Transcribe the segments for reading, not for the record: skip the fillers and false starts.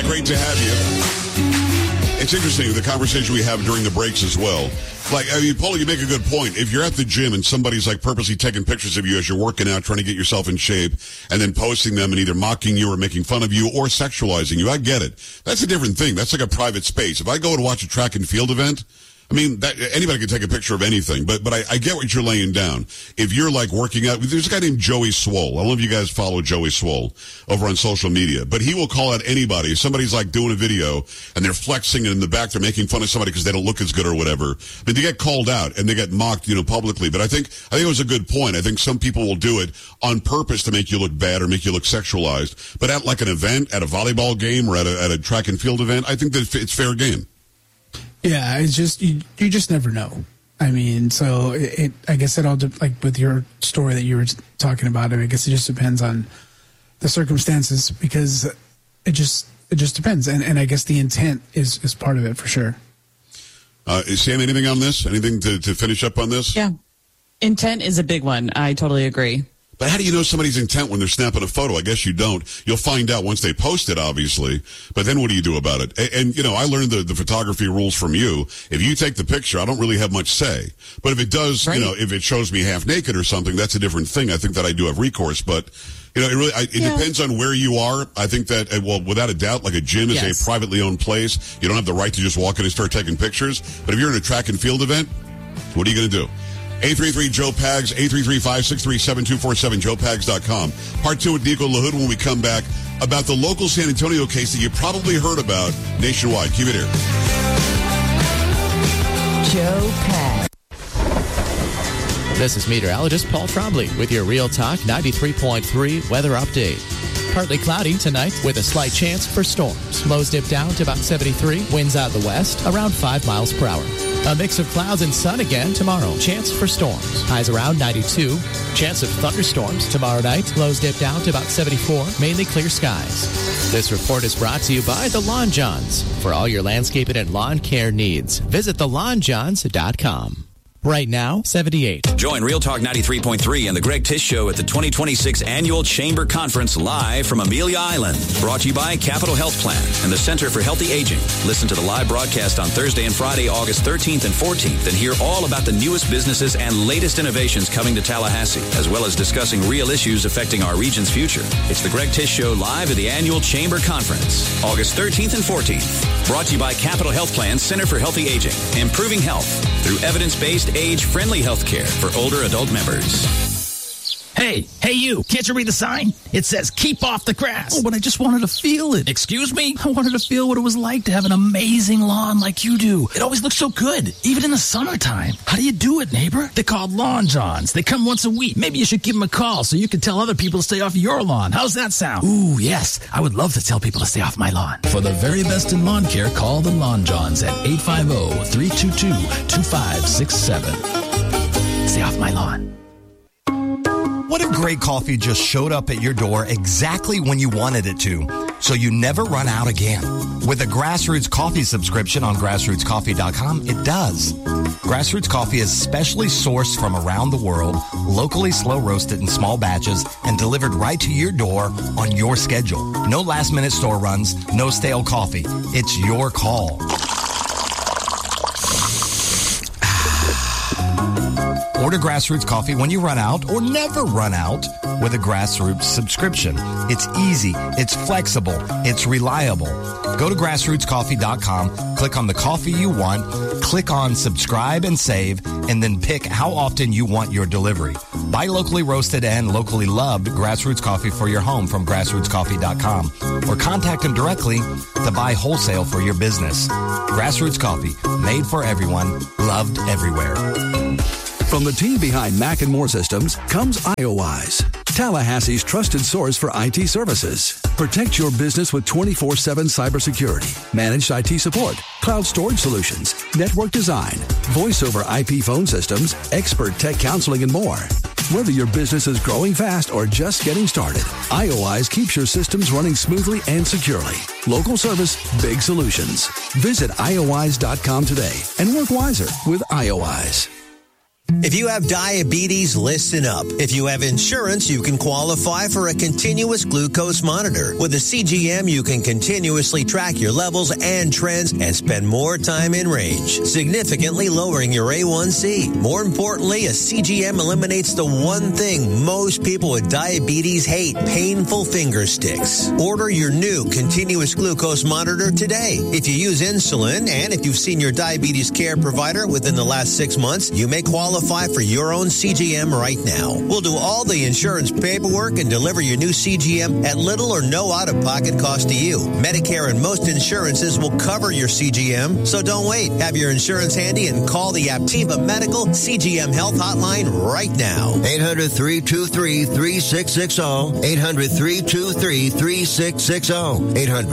great to have you. It's interesting, the conversation we have during the breaks as well. Like, I mean, Paulie, you make a good point. If you're at the gym and somebody's like purposely taking pictures of you as you're working out, trying to get yourself in shape, and then posting them and either mocking you or making fun of you or sexualizing you, I get it. That's a different thing. That's like a private space. If I go and watch a track and field event, I mean, anybody can take a picture of anything, but I get what you're laying down. If you're like working out, there's a guy named Joey Swoll. I don't know if you guys follow Joey Swoll over on social media, but he will call out anybody. If somebody's like doing a video and they're flexing and in the back they're making fun of somebody because they don't look as good or whatever, but they get called out and they get mocked, publicly. But I think it was a good point. I think some people will do it on purpose to make you look bad or make you look sexualized. But at like an event, at a volleyball game or at a track and field event, I think that it's fair game. Yeah, it's just you just never know. I mean, so I guess it all like with your story that you were talking about. I guess it just depends on the circumstances because it just depends, and I guess the intent is part of it for sure. Sam, anything on this? Anything to finish up on this? Yeah, intent is a big one. I totally agree. But how do you know somebody's intent when they're snapping a photo? I guess you don't. You'll find out once they post it, obviously. But then what do you do about it? And I learned the photography rules from you. If you take the picture, I don't really have much say. But if it does, right. If it shows me half naked or something, that's a different thing. I think that I do have recourse. But, it depends on where you are. I think that, without a doubt, like a gym is a privately owned place. You don't have the right to just walk in and start taking pictures. But if you're in a track and field event, what are you going to do? 833-JOE-PAGS, 833-563-7247, joepags.com. Part 2 with Nico LaHood when we come back about the local San Antonio case that you probably heard about nationwide. Keep it here. Joe Pags. This is meteorologist Paul Trombley with your Real Talk 93.3 weather update. Partly cloudy tonight with a slight chance for storms. Lows dip down to about 73. Winds out the west around 5 miles per hour. A mix of clouds and sun again tomorrow. Chance for storms. Highs around 92. Chance of thunderstorms tomorrow night. Lows dip down to about 74. Mainly clear skies. This report is brought to you by The Lawn Johns. For all your landscaping and lawn care needs, visit thelawnjohns.com. Right now, 78. Join Real Talk 93.3 and the Greg Tish Show at the 2026 Annual Chamber Conference live from Amelia Island. Brought to you by Capital Health Plan and the Center for Healthy Aging. Listen to the live broadcast on Thursday and Friday, August 13th and 14th, and hear all about the newest businesses and latest innovations coming to Tallahassee, as well as discussing real issues affecting our region's future. It's the Greg Tish Show live at the Annual Chamber Conference, August 13th and 14th. Brought to you by Capital Health Plan, Center for Healthy Aging, improving health through evidence-based age-friendly health care for older adult members. Hey, you, can't you read the sign? It says, keep off the grass. Oh, but I just wanted to feel it. Excuse me? I wanted to feel what it was like to have an amazing lawn like you do. It always looks so good, even in the summertime. How do you do it, neighbor? They're called Lawn Johns. They come once a week. Maybe you should give them a call so you can tell other people to stay off your lawn. How's that sound? Ooh, yes. I would love to tell people to stay off my lawn. For the very best in lawn care, call the Lawn Johns at 850-322-2567. Stay off my lawn. What if great coffee just showed up at your door exactly when you wanted it to, so you never run out again? With a Grassroots Coffee subscription on grassrootscoffee.com, it does. Grassroots Coffee is specially sourced from around the world, locally slow roasted in small batches, and delivered right to your door on your schedule. No last-minute store runs, no stale coffee. It's your call. Order Grassroots Coffee when you run out or never run out with a Grassroots subscription. It's easy, it's flexible, it's reliable. Go to grassrootscoffee.com, click on the coffee you want, click on subscribe and save, and then pick how often you want your delivery. Buy locally roasted and locally loved Grassroots Coffee for your home from grassrootscoffee.com or contact them directly to buy wholesale for your business. Grassroots Coffee, made for everyone, loved everywhere. From the team behind Mac and More Systems comes IOWise, Tallahassee's trusted source for IT services. Protect your business with 24/7 cybersecurity, managed IT support, cloud storage solutions, network design, voice over IP phone systems, expert tech counseling, and more. Whether your business is growing fast or just getting started, IOWise keeps your systems running smoothly and securely. Local service, big solutions. Visit iowise.com today and work wiser with IOWise. If you have diabetes, listen up. If you have insurance, you can qualify for a continuous glucose monitor. With a CGM, you can continuously track your levels and trends and spend more time in range, significantly lowering your A1C. More importantly, a CGM eliminates the one thing most people with diabetes hate, painful finger sticks. Order your new continuous glucose monitor today. If you use insulin and if you've seen your diabetes care provider within the last 6 months, you may qualify for your own CGM right now. We'll do all the insurance paperwork and deliver your new CGM at little or no out-of-pocket cost to you. Medicare and most insurances will cover your CGM, so don't wait. Have your insurance handy and call the Aptiva Medical CGM Health Hotline right now. 800-323-3660. 800-323-3660.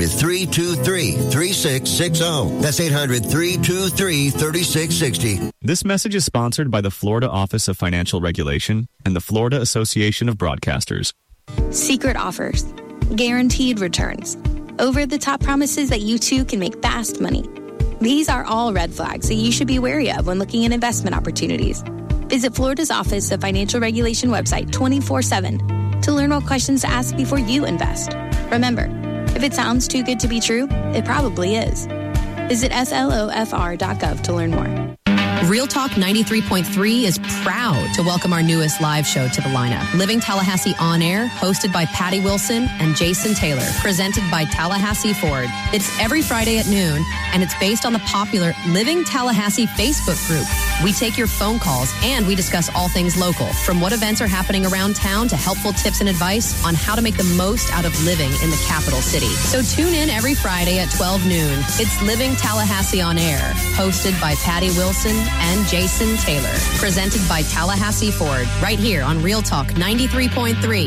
800-323-3660. That's 800-323-3660. This message is sponsored by the Florida Office of Financial Regulation and the Florida Association of Broadcasters. Secret offers, guaranteed returns, over-the-top promises that you too can make fast money. These are all red flags that you should be wary of when looking at investment opportunities. Visit Florida's Office of Financial Regulation website 24/7 to learn what questions to ask before you invest. Remember, if it sounds too good to be true, it probably is. Visit slofr.gov to learn more. Real Talk 93.3 is proud to welcome our newest live show to the lineup. Living Tallahassee On Air, hosted by Patty Wilson and Jason Taylor, presented by Tallahassee Ford. It's every Friday at noon, and it's based on the popular Living Tallahassee Facebook group. We take your phone calls, and we discuss all things local, from what events are happening around town to helpful tips and advice on how to make the most out of living in the capital city. So tune in every Friday at 12 noon. It's Living Tallahassee On Air, hosted by Patty Wilson and Jason Taylor, presented by Tallahassee Ford, right here on Real Talk 93.3.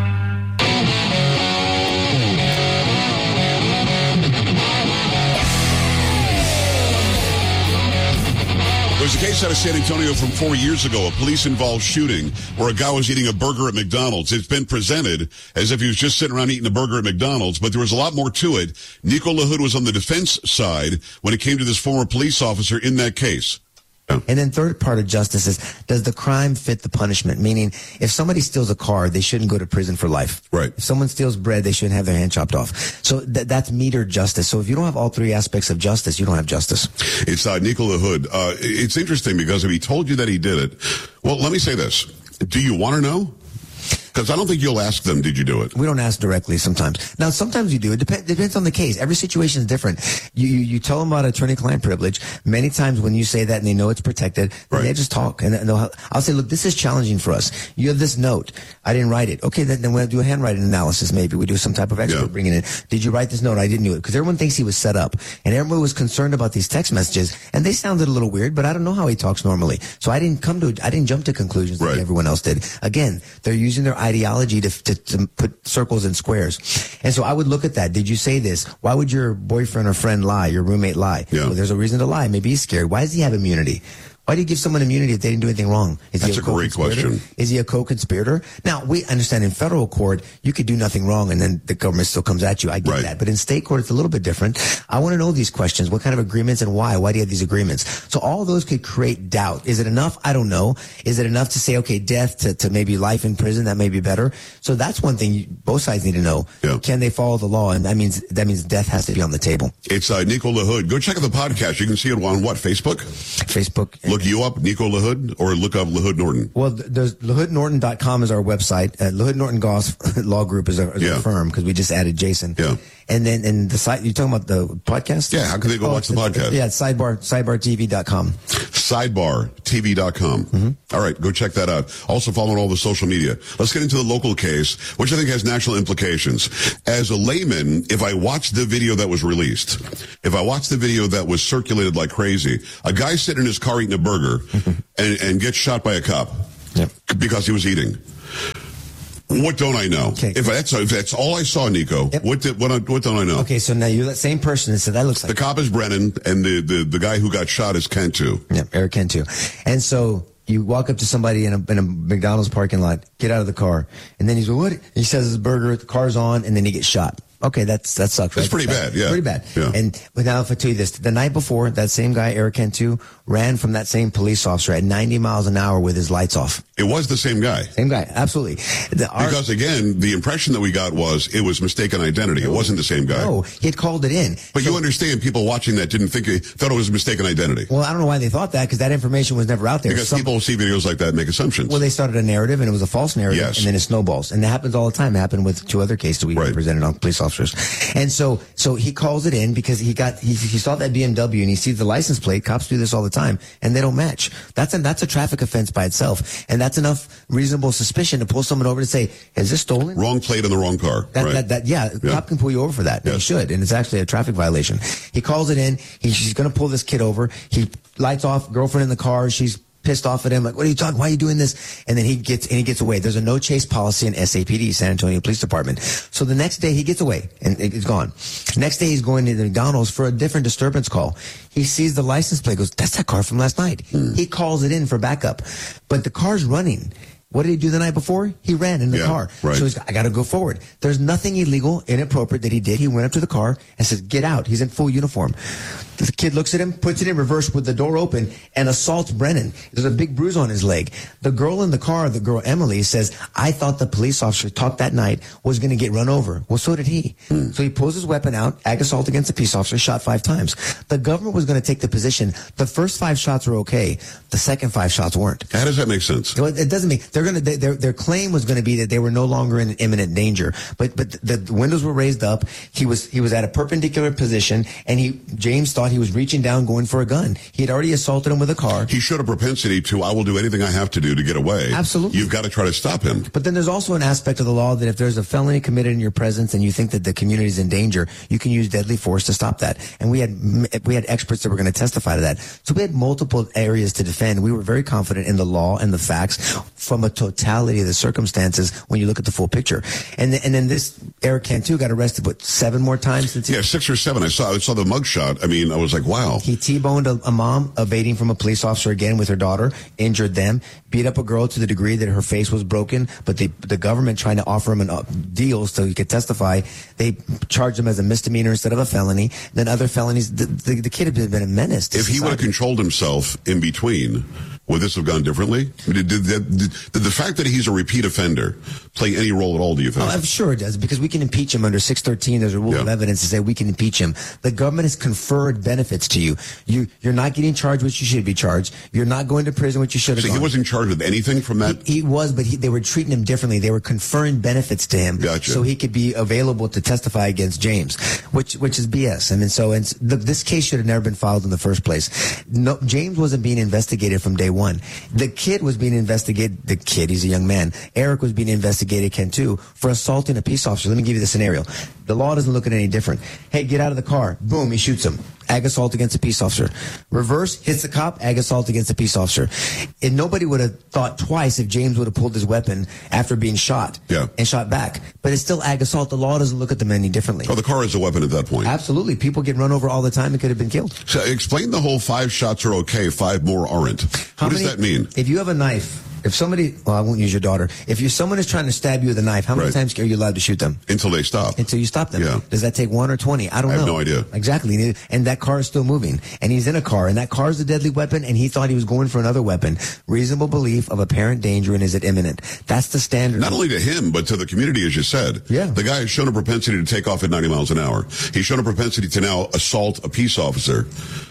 There's a case out of San Antonio from 4 years ago, a police-involved shooting where a guy was eating a burger at McDonald's. It's been presented as if he was just sitting around eating a burger at McDonald's, but there was a lot more to it. Nico LaHood was on the defense side when it came to this former police officer in that case. And then third part of justice is, does the crime fit the punishment? Meaning, if somebody steals a car, they shouldn't go to prison for life. Right. If someone steals bread, they shouldn't have their hand chopped off. So that's metered justice. So if you don't have all three aspects of justice, you don't have justice. It's Nico LaHood. It's interesting because if he told you that he did it, well, let me say this. Do you want to know? Because I don't think you'll ask them, did you do it? We don't ask directly sometimes. Now, sometimes you do. It depends on the case. Every situation is different. You tell them about attorney-client privilege. Many times when you say that and they know it's protected, right, they just talk. And I'll say, look, this is challenging for us. You have this note. I didn't write it. Okay, then we'll do a handwriting analysis maybe. We do some type of expert bringing in. Did you write this note? I didn't do it. Because everyone thinks he was set up. And everyone was concerned about these text messages. And they sounded a little weird, but I don't know how he talks normally. So I didn't jump to conclusions like everyone else did. Again, they're using their ideology to put circles and squares. And so I would look at that. Did you say this? Why would your boyfriend or friend lie? Your roommate lie? Yeah. Well, there's a reason to lie. Maybe he's scared. Why does he have immunity? Why do you give someone immunity if they didn't do anything wrong? That's a great question. Is he a co-conspirator? Now, we understand in federal court, you could do nothing wrong and then the government still comes at you. I get that. But in state court, it's a little bit different. I want to know these questions. What kind of agreements and why? Why do you have these agreements? So all those could create doubt. Is it enough? I don't know. Is it enough to say, okay, death to maybe life in prison? That may be better. So that's one thing both sides need to know. Yeah. Can they follow the law? And that means death has to be on the table. It's Nico LaHood. Go check out the podcast. You can see it on what? Facebook? Facebook. Look you up, Nico LaHood, or look up LaHood Norton. Well, there's LaHoodNorton.com is our website. LaHood Norton Goss Law Group is our firm because we just added Jason. Yeah. And then the site, you're talking about the podcast? Yeah, how can they go watch the podcast? Yeah, it's sidebartv.com. Sidebartv.com. Mm-hmm. All right, go check that out. Also follow all the social media. Let's get into the local case, which I think has national implications. As a layman, if I watch the video that was released, if I watch the video that was circulated like crazy, a guy sitting in his car eating a burger and gets shot by a cop because he was eating. What don't I know? Okay. If that's all I saw, Nico, what don't I know? Okay, so now you're that same person that said that looks like the cop is Brennan, and the guy who got shot is Cantu. Yeah, Eric Cantu. And so you walk up to somebody in a McDonald's parking lot, get out of the car, and then he's like, what? He says his burger, the car's on, and then he gets shot. Okay, that sucks. That's right? pretty bad, yeah. Pretty bad. Yeah. And now if I tell you this, the night before, that same guy, Eric Cantu, ran from that same police officer at 90 miles an hour with his lights off. It was the same guy. Same guy, absolutely. Because again, the impression that we got was it was mistaken identity. It wasn't the same guy. No, he had called it in. But you understand, people watching that thought it was mistaken identity. Well, I don't know why they thought that, because that information was never out there. Because people see videos like that and make assumptions. Well, they started a narrative, and it was a false narrative, Yes. and then it snowballs. And that happens all the time. It happened with 2 other cases we presented on police officers. And so he calls it in because he saw that BMW, and he sees the license plate. Cops do this all the time, and they don't match. That's a traffic offense by itself, and that's enough reasonable suspicion to pull someone over to say, is this stolen? Wrong plate on the wrong car. Cop can pull you over for that. He should, and it's actually a traffic violation. He calls it in. He's going to pull this kid over. He lights off, girlfriend in the car. She's pissed off at him, like, what are you talking? Why are you doing this? And then he gets away. There's a no chase policy in SAPD, San Antonio Police Department. So the next day he gets away and it's gone. Next day he's going to the McDonald's for a different disturbance call. He sees the license plate, goes, that's that car from last night. He calls it in for backup, but the car's running. What did he do the night before? He ran in the car. Right. So I got to go forward. There's nothing illegal, inappropriate that he did. He went up to the car and says, get out. He's in full uniform. The kid looks at him, puts it in reverse with the door open, and assaults Brennan. There's a big bruise on his leg. The girl in the car, the girl Emily, says, I thought the police officer talked that night was going to get run over. Well, so did he. So he pulls his weapon out, ag assault against a peace officer, shot 5 times. The government was going to take the position. The first 5 shots were okay. The second 5 shots weren't. How does that make sense? Well, it doesn't make. Their claim was going to be that they were no longer in imminent danger. But the windows were raised up. He was at a perpendicular position, and James thought he was reaching down, going for a gun. He had already assaulted him with a car. He showed a propensity to, I will do anything I have to do to get away. Absolutely. You've got to try to stop him. But then there's also an aspect of the law that if there's a felony committed in your presence and you think that the community is in danger, you can use deadly force to stop that. And we had experts that were going to testify to that. So we had multiple areas to defend. We were very confident in the law and the facts from a totality of the circumstances when you look at the full picture. And then this Eric Cantu got arrested, 7 more times? 6 or 7. I saw the mugshot. I mean, I was like, wow. He T-boned a mom evading from a police officer again with her daughter, injured them, beat up a girl to the degree that her face was broken, but the government trying to offer him deals so he could testify. They charged him as a misdemeanor instead of a felony. Then other felonies. The kid had been a menace to If he would have controlled himself in between, would this have gone differently? Did the fact that he's a repeat offender play any role at all, do you think? I'm sure it does, because we can impeach him under 613. There's a rule of evidence to say we can impeach him. The government has conferred benefits to you. You're not getting charged what you should be charged. You're not going to prison what you should have So gone. he wasn't charged with anything from that? He was, but they were treating him differently. They were conferring benefits to him. Gotcha. So he could be available to testify against James, which is BS. I mean, this case should have never been filed in the first place. No, James wasn't being investigated from day one. The kid was being investigated. The kid, he's a young man. Eric was being investigated, Cantu, for assaulting a peace officer. Let me give you the scenario. The law doesn't look at it any different. Hey, get out of the car. Boom, he shoots him. Ag assault against a peace officer. Reverse, hits the cop, ag assault against a peace officer. And nobody would have thought twice if James would have pulled his weapon after being shot and shot back. But it's still ag assault. The law doesn't look at them any differently. Oh, the car is a weapon at that point. Absolutely. People get run over all the time and could have been killed. So explain the whole 5 shots are okay, 5 more aren't. What does that mean? If you have a knife, if somebody, well, I won't use your daughter. If someone is trying to stab you with a knife, how many times are you allowed to shoot them? Until they stop. Until you stop them. Yeah. Does that take 1 or 20? I don't know. I have no idea. Exactly. And that car is still moving. And he's in a car, and that car is a deadly weapon, and he thought he was going for another weapon. Reasonable belief of apparent danger, and is it imminent? That's the standard. Not only to him, but to the community, as you said. Yeah. The guy has shown a propensity to take off at 90 miles an hour. He's shown a propensity to now assault a peace officer.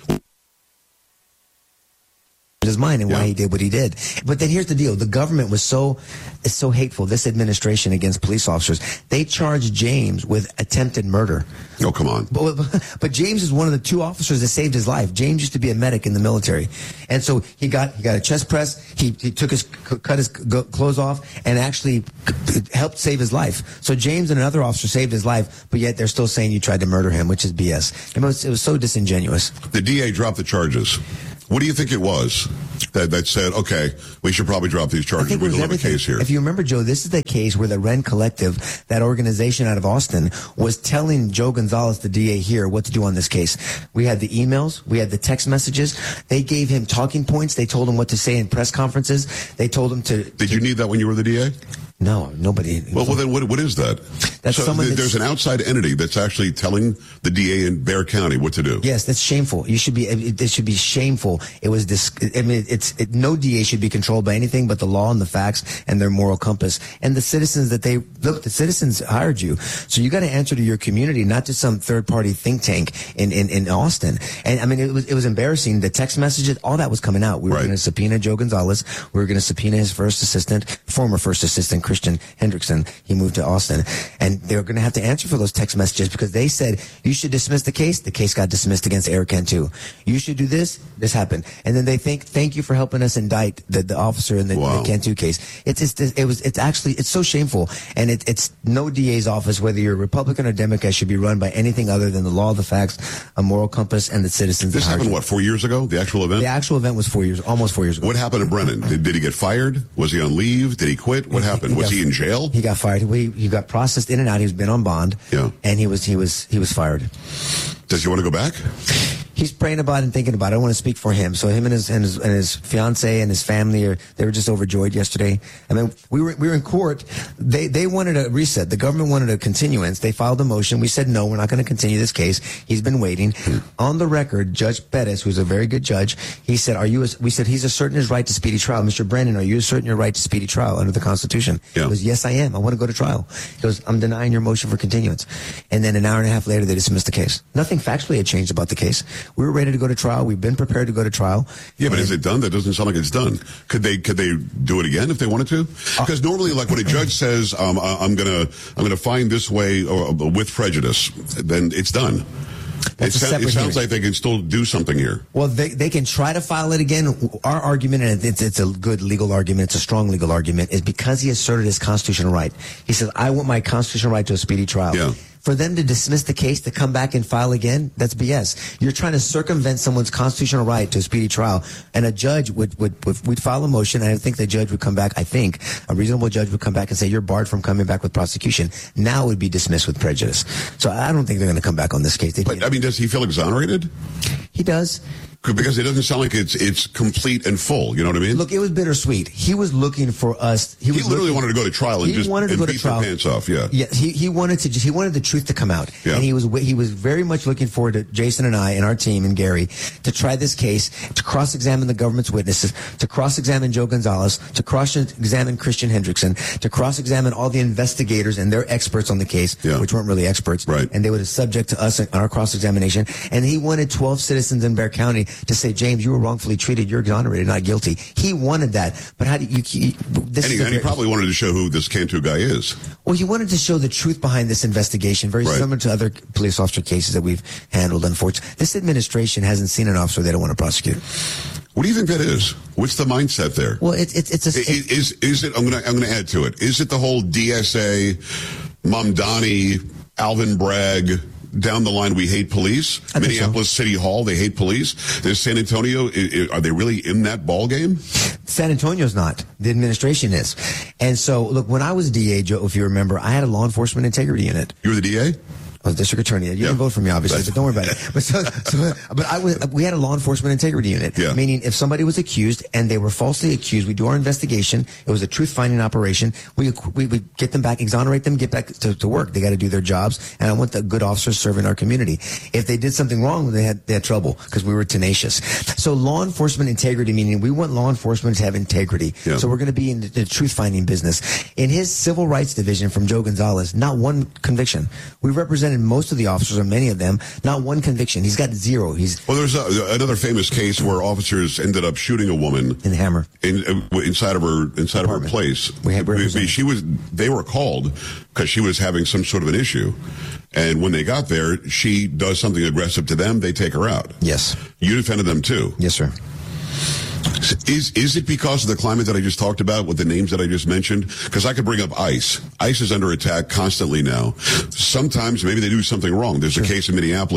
His mind and why he did what he did. But then here's the deal. The government was so hateful, this administration against police officers. They charged James with attempted murder. Oh, come on. But James is one of the 2 officers that saved his life. James used to be a medic in the military. And so he got a chest press. He cut his clothes off and actually helped save his life. So James and another officer saved his life, but yet they're still saying you tried to murder him, which is BS. It was so disingenuous. The DA dropped the charges. What do you think it was that said, okay, we should probably drop these charges? We don't have a case here. If you remember, Joe, this is the case where the Ren Collective, that organization out of Austin, was telling Joe Gonzalez, the DA here, what to do on this case. We had the emails. We had the text messages. They gave him talking points. They told him what to say in press conferences. They told him to... Did you need that when you were the DA? No, nobody. Well, then what is that? That's there's an outside entity that's actually telling the DA in Bexar County what to do. Yes, that's shameful. It should be shameful. It was no DA should be controlled by anything but the law and the facts and their moral compass. And the citizens the citizens hired you. So you got to answer to your community, not to some third party think tank in Austin. And I mean, it was embarrassing. The text messages, all that was coming out. We were going to subpoena Joe Gonzalez. We were going to subpoena his former first assistant, Christian Hendrickson. He moved to Austin. And they were going to have to answer for those text messages because they said, you should dismiss the case. The case got dismissed against Eric Cantu. You should do this. This happened. And then they thank you for helping us indict the officer in the Cantu case. It's so shameful. And it's no DA's office, whether you're a Republican or Democrat, should be run by anything other than the law, the facts, a moral compass, and the citizens. This happened, 4 years ago, the actual event? The actual event was almost 4 years ago. What happened to Brennan? Did he get fired? Was he on leave? Did he quit? What happened? Was he in jail? He got fired. He got processed in and out. He's been on bond. Yeah. And he was fired. Does he want to go back? He's praying about it and thinking about it. I don't want to speak for him. So him and his fiance and his family they were just overjoyed yesterday. I mean, we were in court. They wanted a reset. The government wanted a continuance. They filed a motion. We said no, we're not going to continue this case. He's been waiting. On the record, Judge Pettis, who's a very good judge, he said, we said he's asserting his right to speedy trial. Mr. Brennan, are you asserting your right to speedy trial under the Constitution? Yeah. He goes, yes, I am. I want to go to trial. He goes, I'm denying your motion for continuance. And then an hour and a half later, they dismissed the case. Nothing factually had changed about the case. We were ready to go to trial. We've been prepared to go to trial. Yeah, but is it done? That doesn't sound like it's done. Could they do it again if they wanted to? Because normally, like when a judge says, I'm gonna find this way or with prejudice, then it's done. It sounds like they can still do something here. Well, they can try to file it again. Our argument, and it's a good legal argument, it's a strong legal argument, is because he asserted his constitutional right. He says, I want my constitutional right to a speedy trial. Yeah. For them to dismiss the case, to come back and file again, that's BS. You're trying to circumvent someone's constitutional right to a speedy trial. And a judge would file a motion, and I think the judge would come back, a reasonable judge would come back and say, you're barred from coming back with prosecution. Now it would be dismissed with prejudice. So I don't think they're going to come back on this case. But, I mean, does he feel exonerated? He does. Because it doesn't sound like it's complete and full. You know what I mean? Look, it was bittersweet. He was looking for us. He literally wanted to go to trial and beat their pants off. Yeah. Yeah. He wanted the truth to come out. Yeah. And he was very much looking forward to Jason and I and our team and Gary to try this case, to cross-examine the government's witnesses, to cross-examine Joe Gonzalez, to cross-examine Christian Hendrickson, to cross-examine all the investigators and their experts on the case, which weren't really experts. Right. And they would have subject to us on our cross-examination. And he wanted 12 citizens in Bexar County to say, James, you were wrongfully treated. You're exonerated, not guilty. He wanted that. But how do you... he probably wanted to show who this Cantu guy is. Well, he wanted to show the truth behind this investigation, very similar to other police officer cases that we've handled, unfortunately. This administration hasn't seen an officer they don't want to prosecute. What do you think that is? What's the mindset there? Well, is it? I'm going to add to it. Is it the whole DSA, Mamdani, Alvin Bragg? Down the line, we hate police. Minneapolis City Hall, they hate police. There's San Antonio. Are they really in that ball game? San Antonio's not. The administration is. And so, look, when I was DA, Joe, if you remember, I had a law enforcement integrity unit. You were the DA? I was district attorney. You didn't vote for me, obviously, but don't worry about it. We had a law enforcement integrity unit, meaning if somebody was accused and they were falsely accused, we do our investigation. It was a truth-finding operation. We get them back, exonerate them, get back to work. They got to do their jobs, and I want the good officers serving our community. If they did something wrong, they had trouble because we were tenacious. So law enforcement integrity, meaning we want law enforcement to have integrity. Yeah. So we're going to be in the truth-finding business. In his civil rights division from Joe Gonzalez, not one conviction. We represented most of the officers, or many of them, not one conviction. He's got zero. Well, there's another famous case where officers ended up shooting a woman in Hammer inside of her place. They were called because she was having some sort of an issue, and when they got there, she does something aggressive to them. They take her out. Yes, you defended them too. Yes, sir. Is it because of the climate that I just talked about with the names that I just mentioned? Because I could bring up ICE. ICE is under attack constantly now. Sometimes maybe they do something wrong. There's a case in Minneapolis